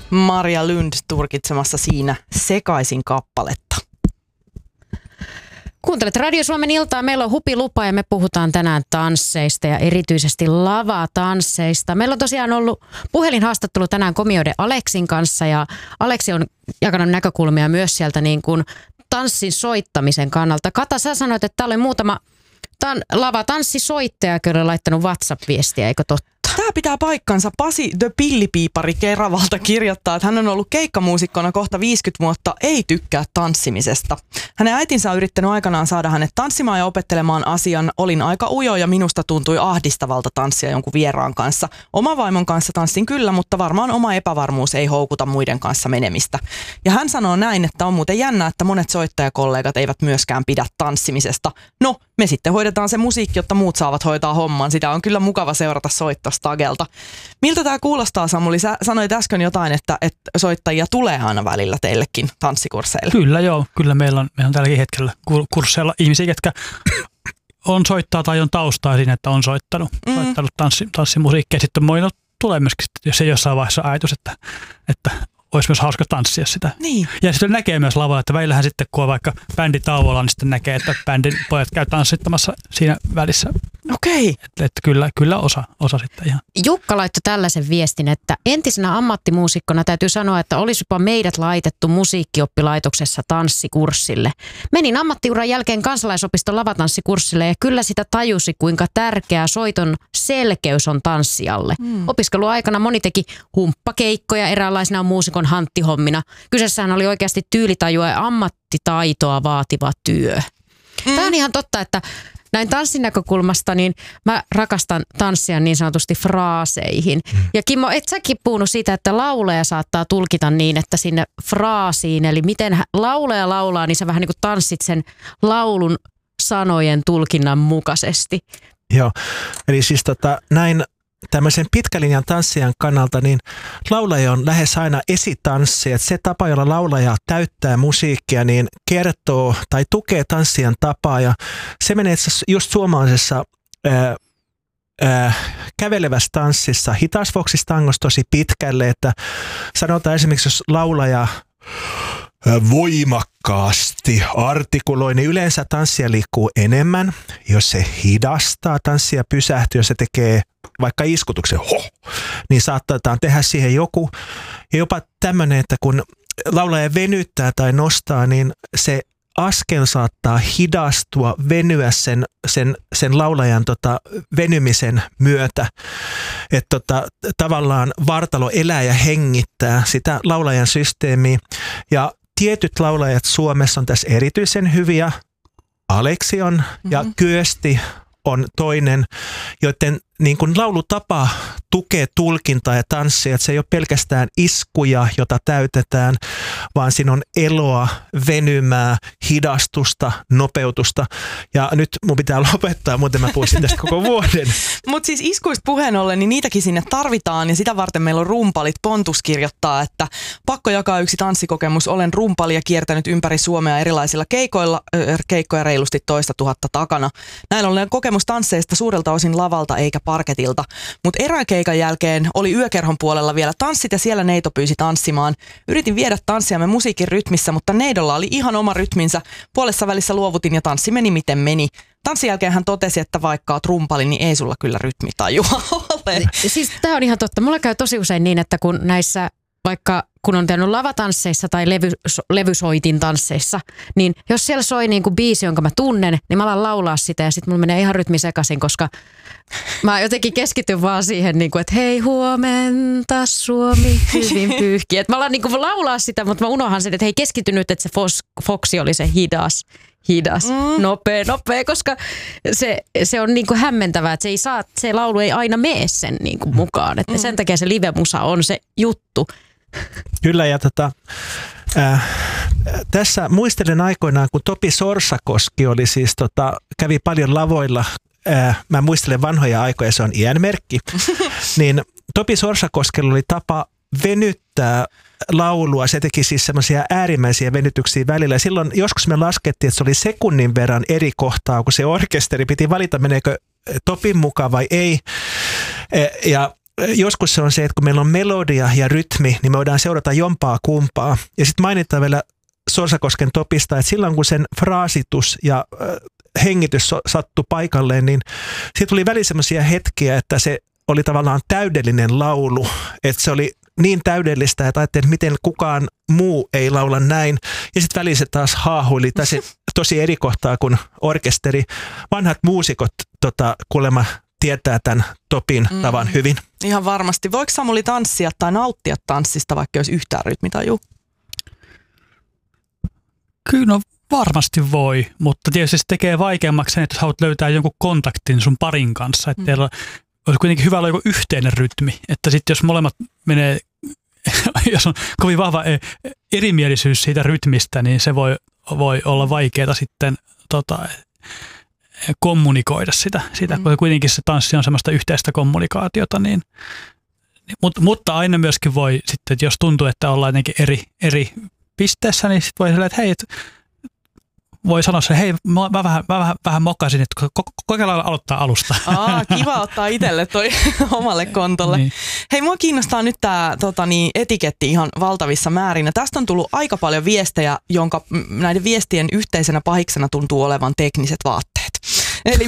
Marja Lund tulkitsemassa siinä Sekaisin kappaletta. Kuuntelet Radio Suomen iltaa. Meillä on hupilupa ja me puhutaan tänään tansseista ja erityisesti lavatansseista. Meillä on tosiaan ollut puhelinhaastattelu tänään komioiden Aleksin kanssa ja Aleksi on jakanut näkökulmia myös sieltä niin kuin tanssin soittamisen kannalta. Kata, sä sanoit, että täällä oli muutama lavatanssisoittaja, joka on laittanut WhatsApp-viestiä, eikö totta? Tämä pitää paikkansa. Pasi The Pillipiipari Keravalta kirjoittaa, että hän on ollut keikkamuusikkona kohta 50 vuotta, ei tykkää tanssimisesta. Hänen äitinsä on yrittänyt aikanaan saada hänet tanssimaan ja opettelemaan asian. Olin aika ujo ja minusta tuntui ahdistavalta tanssia jonkun vieraan kanssa. Oma vaimon kanssa tanssin kyllä, mutta varmaan oma epävarmuus ei houkuta muiden kanssa menemistä. Ja hän sanoo näin, että on muuten jännä, että monet soittajakollegat eivät myöskään pidä tanssimisesta. No, me sitten hoidetaan se musiikki, jotta muut saavat hoitaa homman. Sitä on kyllä mukava seurata soittostagelta. Miltä tämä kuulostaa, Samuli? Sä sanoit äsken jotain, että soittajia tulee aina välillä teillekin tanssikursseille. Kyllä joo. Kyllä meillä on tälläkin hetkellä kursseilla ihmisiä, jotka on soittaa tai on taustaa siinä, että on soittanut tanssimusiikkia. Sitten tulee myöskin, jos ei jossain vaiheessa ajatus, että olisi myös hauska tanssia sitä. Niin. Ja sitten näkee myös lavalla, että välillähän sitten, kun on vaikka bändi tauolla, niin sitten näkee, että bändin pojat käy tanssittamassa siinä välissä. Okei. Että kyllä osa sitten ihan. Jukka laittoi tällaisen viestin, että entisenä ammattimuusikkona täytyy sanoa, että olisipa meidät laitettu musiikkioppilaitoksessa tanssikurssille. Menin ammattiuran jälkeen kansalaisopiston lavatanssikurssille ja kyllä sitä tajusi, kuinka tärkeää soiton selkeys on tanssijalle. Opiskeluaikana moni teki humppakeikkoja eräänlaisena muusikon hanttihommina. Kyseessähän oli oikeasti tyylitajua ja ammattitaitoa vaativa työ. Tämä on ihan totta, että näin tanssin näkökulmasta, niin mä rakastan tanssia niin sanotusti fraaseihin. Ja Kimmo, et säkin puhunut siitä, että laulaja saattaa tulkita niin, että sinne fraasiin, eli miten laulaja laulaa, niin sä vähän niin kuin tanssit sen laulun sanojen tulkinnan mukaisesti. Joo, eli siis näin tämmöisen pitkälinjan tanssijan kannalta, niin laulaja on lähes aina esitanssi. Että se tapa, jolla laulaja täyttää musiikkia, niin kertoo tai tukee tanssijan tapaa. Ja se menee just suomalaisessa kävelevässä tanssissa, hitasvoksistangossa tosi pitkälle, että sanotaan esimerkiksi, jos laulaja voimakkaasti artikuloi, niin yleensä tanssija liikkuu enemmän. Jos se hidastaa, tanssija pysähtyy, jos se tekee vaikka iskutuksen, niin saattaa tehdä siihen joku. Ja jopa tämmöinen, että kun laulaja venyttää tai nostaa, niin se askel saattaa hidastua, venyä sen laulajan venymisen myötä. Että tavallaan vartalo elää ja hengittää sitä laulajan systeemiä. Ja tietyt laulajat Suomessa on tässä erityisen hyviä. Aleksi on ja Kyösti on toinen, joten niin kuin laulutapa tukee tulkintaa ja tanssia, että se ei ole pelkästään iskuja, jota täytetään, vaan siinä on eloa, venymää, hidastusta, nopeutusta. Ja nyt mun pitää lopettaa, muuten mä puhuisin tästä koko vuoden. Mutta siis iskuista puheen ollen, niin niitäkin sinne tarvitaan ja sitä varten meillä on rumpalit. Pontus kirjoittaa, että pakko jakaa yksi tanssikokemus. Olen rumpali ja kiertänyt ympäri Suomea erilaisilla keikkoja reilusti 2 000 takana. Näin ollen kokemus tansseista suurelta osin lavalta eikä parketilta. Mutta erään keikan jälkeen oli yökerhon puolella vielä tanssit ja siellä neito pyysi tanssimaan. Yritin viedä tanssiamme musiikin rytmissä, mutta neidolla oli ihan oma rytminsä. Puolessa välissä luovutin ja tanssi meni miten meni. Tanssin jälkeen hän totesi, että vaikka oot rumpali, niin ei sulla kyllä rytmitajua ole. Siis tää on ihan totta. Mulla käy tosi usein niin, että kun näissä vaikka kun on tehnyt lavatansseissa tai levysoitin tansseissa, niin jos siellä soi niin kuin biisi, jonka mä tunnen, niin mä alan laulaa sitä ja sitten mulla menee ihan rytmi sekaisin, koska mä jotenkin keskityn vaan siihen, niin kuin, että hei huomenta Suomi hyvin pyyhki. Että mä alan niin kuin laulaa sitä, mutta mä unohan sen, että hei keskitynyt, että se foksi oli se hidas, nopea, koska se on niin kuin hämmentävää, että se laulu ei aina mene sen niin kuin mukaan. Että sen takia se live-musa on se juttu. Kyllä, ja tässä muistelen aikoinaan, kun Topi Sorsakoski oli siis, kävi paljon lavoilla, mä muistelen vanhoja aikoja, se on iänmerkki, niin Topi Sorsakoskella oli tapa venyttää laulua, se teki siis semmoisia äärimmäisiä venytyksiä välillä. Ja silloin joskus me laskettiin, että se oli sekunnin verran eri kohtaa, kun se orkesteri piti valita, meneekö Topin mukaan vai ei. Ja joskus se on se, että kun meillä on melodia ja rytmi, niin me voidaan seurata jompaa kumpaa. Ja sitten mainitaan vielä Sorsakosken Topista, että silloin kun sen fraasitus ja hengitys sattui paikalleen, niin siitä tuli väliin semmoisia hetkiä, että se oli tavallaan täydellinen laulu, että se oli niin täydellistä, että ajattelin, että miten kukaan muu ei laula näin. Ja sitten väliin se taas haahuili, tosi eri kohtaa kuin orkesteri. Vanhat muusikot kuulemma tietää tämän Topin tavan hyvin. Ihan varmasti. Voiko Samuli tanssia tai nauttia tanssista, vaikka jos yhtään rytmitaju? Kyllä no, varmasti voi, mutta tietysti se tekee vaikeammaksi sen, että haluat löytää jonkun kontaktin sun parin kanssa. Että teillä olisi kuitenkin hyvä olla joku yhteinen rytmi. Että sitten jos molemmat menee, jos on kovin vahva erimielisyys siitä rytmistä, niin se voi olla vaikeaa sitten kommunikoida sitä. Koska kuitenkin se tanssi on semmoista yhteistä kommunikaatiota, mutta aina myöskin voi sitten, että jos tuntuu, että ollaan jotenkin eri pisteessä, niin sitten voi sanoa, että hei, voi sanoa se, hei, mä vähän mokasin, että kokeillaan aloittaa alusta. Kiva ottaa itselle toi omalle kontolle. Niin. Hei, mua kiinnostaa nyt tää etiketti ihan valtavissa määrin. Ja tästä on tullut aika paljon viestejä, jonka näiden viestien yhteisenä pahiksena tuntuu olevan tekniset vaatteet. Eli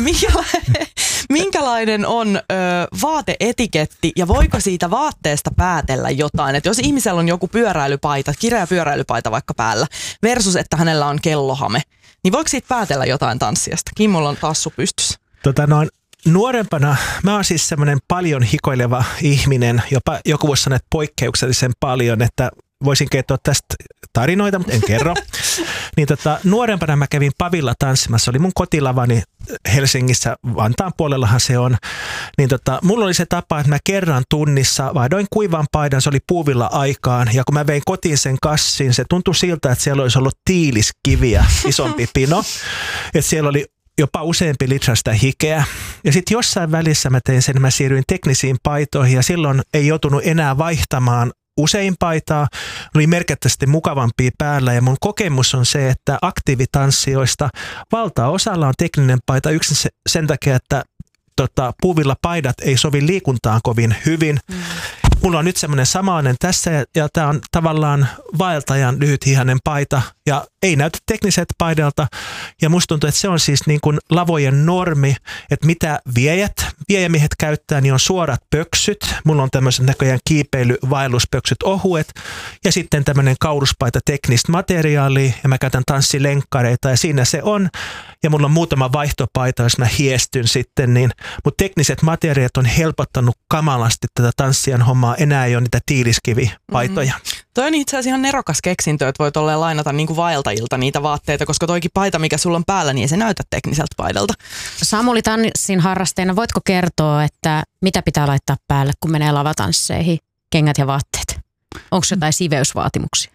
minkälainen on vaateetiketti ja voiko siitä vaatteesta päätellä jotain? Että jos ihmisellä on joku pyöräilypaita, kireä pyöräilypaita vaikka päällä, versus että hänellä on kellohame, niin voiko siitä päätellä jotain tanssijasta? Kimmolla on tassu pystyssä. Nuorempana mä oon siis semmoinen paljon hikoileva ihminen, jopa joku voisi sanoa, että poikkeuksellisen paljon, että voisin kertoa tästä tarinoita, mutta en kerro. Niin nuorempana mä kävin pavilla tanssimassa, oli mun kotilavani Helsingissä, Vantaan puolellahan se on. Niin mulla oli se tapa, että mä kerran tunnissa vaihdoin kuivan paidan, se oli puuvilla aikaan. Ja kun mä vein kotiin sen kassin, se tuntui siltä, että siellä olisi ollut tiiliskiviä, isompi pino. Että siellä oli jopa useampi litra sitä hikeä. Ja sitten jossain välissä mä tein sen, mä siirryin teknisiin paitoihin ja silloin ei joutunut enää vaihtamaan usein paitaa, oli merkittävästi mukavampia päällä ja mun kokemus on se, että aktiivitanssijoista valtaosalla on tekninen paita yksin sen takia, että puuvilla paidat ei sovi liikuntaan kovin hyvin. Mulla on nyt semmoinen samainen tässä ja tää on tavallaan vaeltajan lyhythihainen paita ja ei näytä tekniset paidalta ja musta tuntuu, että se on siis niin kuin lavojen normi, että mitä viejämiehet käyttää, niin on suorat pöksyt. Mulla on tämmöiset näköjään kiipeilyvaelluspöksyt ohuet ja sitten tämmöinen kauluspaita teknistä materiaalia ja mä käytän tanssilenkkareita ja siinä se on ja mulla on muutama vaihtopaita, jos mä hiestyn sitten, mutta tekniset materiaalit on helpottanut kamalasti tätä tanssijan hommaa, enää ei ole niitä tiiliskivipaitoja. Toi on itse asiassa ihan nerokas keksintö, että voit olleen lainata niin kuin vaeltajilta niitä vaatteita, koska toikin paita, mikä sulla on päällä, niin ei se näytä tekniseltä paidalta. Samuli tanssin harrasteena, voitko kertoa, että mitä pitää laittaa päälle, kun menee lavatansseihin, kengät ja vaatteet? Onko jotain siveysvaatimuksia?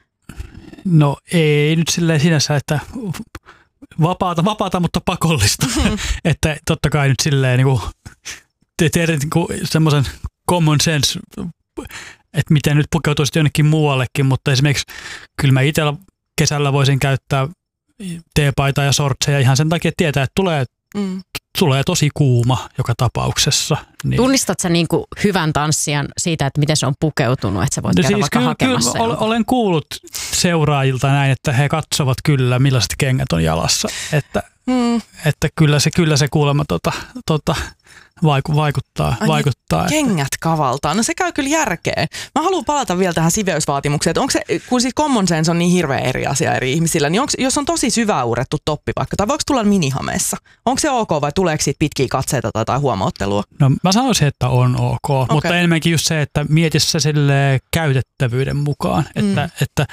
No ei nyt silleen sinänsä, että vapaata, mutta pakollista. Että totta kai nyt silleen niin tehdään niin semmoisen common sense, että miten nyt pukeutuisi jonnekin muuallekin, mutta esimerkiksi kyllä mä itsellä kesällä voisin käyttää teepaitaa ja sortseja ihan sen takia, että tietää, että tulee tosi kuuma joka tapauksessa. Niin. Tunnistat sä niin kuin hyvän tanssijan siitä, että miten se on pukeutunut, että sä voit käydä vaikka hakemassa? Kyllä olen kuullut seuraajilta näin, että he katsovat kyllä, millaiset kengät on jalassa. Että kyllä se kuulemma vaikuttaa. Kengät kavaltaa. No se käy kyllä järkeen. Mä haluan palata vielä tähän siveysvaatimukseen. Että onko se, kun siis common sense on niin hirveä eri asia eri ihmisillä, niin jos on tosi syväuurettu toppi vaikka, tai voiko tulla minihameessa? Onko se ok vai tuleeko siitä pitkiä katseita tai huomauttelua? No mä sanoisin, että on ok, mutta enemmänkin just se, että mieti se käytettävyyden mukaan. Että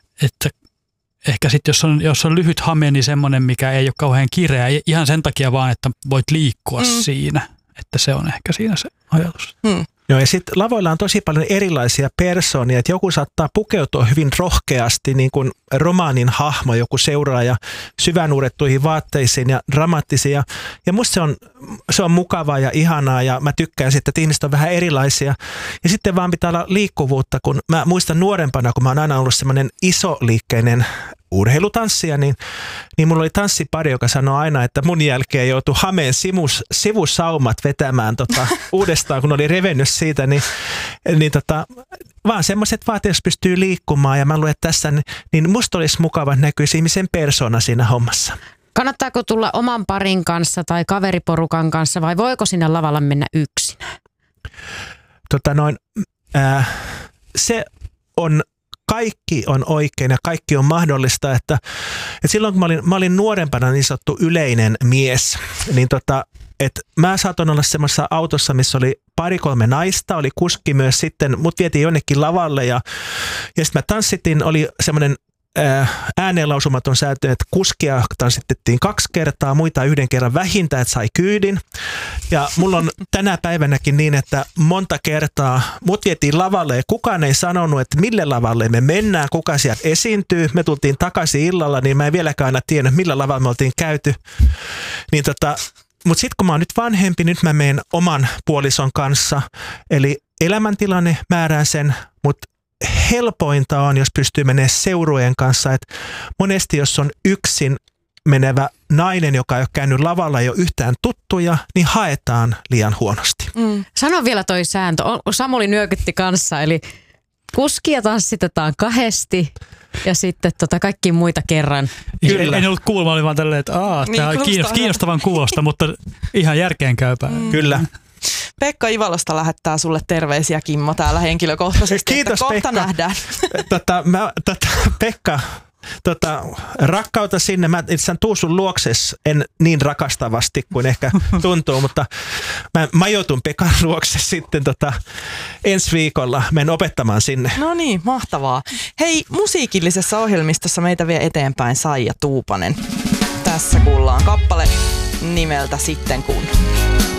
ehkä sitten jos on lyhyt hame, niin semmoinen, mikä ei ole kauhean kireä, ihan sen takia vaan, että voit liikkua siinä. Että se on ehkä siinä se ajatus. Joo, ja sitten lavoilla on tosi paljon erilaisia persoonia, että joku saattaa pukeutua hyvin rohkeasti, niin kuin romaanin hahmo, joku seuraaja syvänuurettuihin vaatteisiin ja dramaattisia. Ja musta se on mukavaa ja ihanaa ja mä tykkään sitten, että ihmiset on vähän erilaisia. Ja sitten vaan pitää olla liikkuvuutta, kun mä muistan nuorempana, kun mä oon aina ollut semmoinen isoliikkeinen urheilutanssia, niin mulla oli tanssipari, joka sanoi aina, että mun jälkeen joutui Hameen sivusaumat vetämään uudestaan, kun oli revennyt siitä, niin vaan semmoiset vaatteet, jos pystyy liikkumaan, ja mä luulen, että tässä, niin musta olisi mukava, että näkyisi ihmisen persona siinä hommassa. Kannattaako tulla oman parin kanssa tai kaveriporukan kanssa vai voiko sinne lavalle mennä yksin? Se on, kaikki on oikein ja kaikki on mahdollista, että silloin kun mä olin nuorempana niin sanottu yleinen mies, niin että mä saatoin olla semmoisessa autossa, missä oli 2-3 naista, oli kuski myös sitten, mut vietiin jonnekin lavalle ja sitten mä tanssitin, oli semmoinen ääneenlausumaton sääntö, että kuskia tanssitettiin 2 kertaa, muita 1 kerran vähintään, että sai kyydin. Ja mulla on tänä päivänäkin niin, että monta kertaa mut vietiin lavalle ja kukaan ei sanonut, että mille lavalle me mennään, kuka sieltä esiintyy. Me tultiin takaisin illalla, niin mä en vieläkään aina tiennyt, millä lavalla me oltiin käyty. Niin mutta sitten kun mä oon nyt vanhempi, nyt mä menen oman puolison kanssa. Eli elämäntilanne määrää sen, mutta helpointa on, jos pystyy menemään seurueen kanssa, että monesti jos on yksin menevä nainen, joka ei ole käynyt lavalla, ei ole yhtään tuttuja, niin haetaan liian huonosti. Sano vielä toi sääntö. Samuli nyökytti kanssa, eli kuskia tanssitetaan 2 ja sitten kaikki muita kerran. En ollut kuulma, oli vaan tälleen, että tämä on kiinnostavan kuulosta, mutta ihan järkeenkäypää. Kyllä. Pekka Ivalosta lähettää sulle terveisiä, Kimmo, täällä henkilökohtaisesti. Kiitos, kohta Pekka. Nähdään. Pekka, rakkauta sinne. Mä itse tuun sun luokses, en niin rakastavasti kuin ehkä tuntuu, mutta mä majoitun Pekan luokse sitten ensi viikolla. Menen opettamaan sinne. No niin, mahtavaa. Hei, musiikillisessa ohjelmistossa meitä vie eteenpäin Saija Tuupanen. Tässä kuullaan kappale nimeltä Sitten kun.